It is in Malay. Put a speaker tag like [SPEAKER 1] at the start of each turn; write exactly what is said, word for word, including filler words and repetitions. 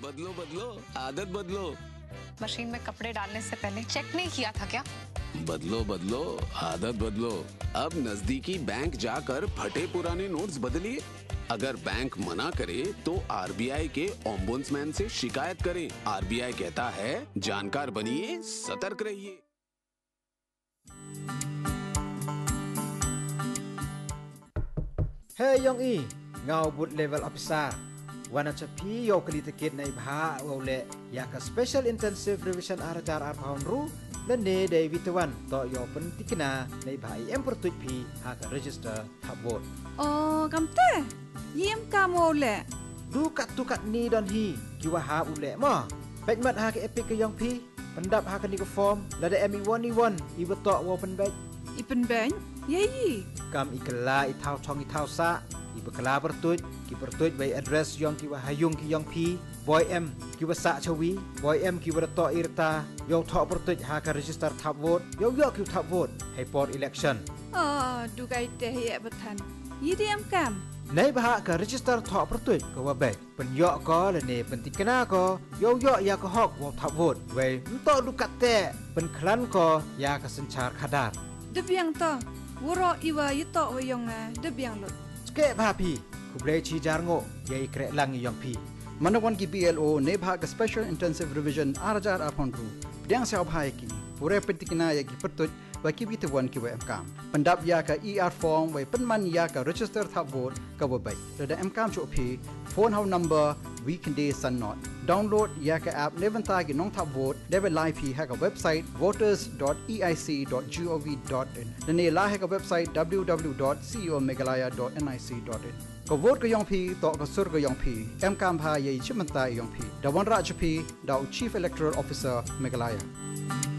[SPEAKER 1] बदलो बदलो आदत बदलो।
[SPEAKER 2] मशीन में कपड़े डालने से पहले चेक नहीं किया था क्या?
[SPEAKER 1] बदलो बदलो आदत बदलो। अब नजदीकी बैंक जाकर फटे पुराने नोट्स बदलिए। अगर बैंक मना करे तो आरबीआई के ओम्बुड्समैन से शिकायत करें। आरबीआई कहता है जानकार बनिए, सतर्क रहिए।
[SPEAKER 3] Hey Yong E, ngau but level officer. Wana chapi yo kali tiket na ibha wole ya ka special intensive revision arajar ar pound ru le ne de vitawan to yo pen tikina na ibha em pertuj pi ha ka register ha vote.
[SPEAKER 4] Oh, kamte. Yem kamole.
[SPEAKER 3] Du kat tu kat ni don hi kiwa ha ule ma. Pek mat ha ka epic ke Yong Pi. Pendap ha ka ni ko form la de M one one I beto wo pen bek.
[SPEAKER 4] Ipen beng. Yeyi.
[SPEAKER 3] Kam ikala I thau chong I thau sa. I bekala pertuj ki pertuj by address Yong kiwa hayung ki Yong Pi. Boy M kiwa sa chawi. Boy M kiwa to irta. Yo thok pertuj ha ka register tap vote. Yo yo ki tap vote. Hai port election.
[SPEAKER 4] Oh, du gai te ye betan. Yidi am kam.
[SPEAKER 3] Nei bah ka register thok pertuj ko wa bek. Pen yo ko le ne pen tikena ko. Yo yo ya ko hok wo tap vote. Wei to du kat te. Pen klan ko ya ka senchar khadar.
[SPEAKER 4] Debiang to. Woro iwa yito wayong debiang lot.
[SPEAKER 3] Ske bah pi. Ku ble chi jar ngo ye kre lang Yong Pi.
[SPEAKER 5] Manawan ki B L O ne bhag special intensive revision arajar apon ru diang sa bhai ki pure pentikina ya ki pertuj wa ki bitawan ki wa mkam pendap ya ka E R form wa penman ya ka register thap vote ka wa bai da mkam chu phi phone how number weekend day sun not download ya ka app nevan ta ki nong thap vote level live hi ha ka website voters dot e i c dot gov dot in ne la ha ka website w w w dot ceomegalaya dot nic dot inก็โหวตก็ยองพีต่อก็สุรก็ยองพีเอ็มกามพาเยชิมันตายยองพีดาวันราชพีดาว Chief Electoral Officer เมฆาลายา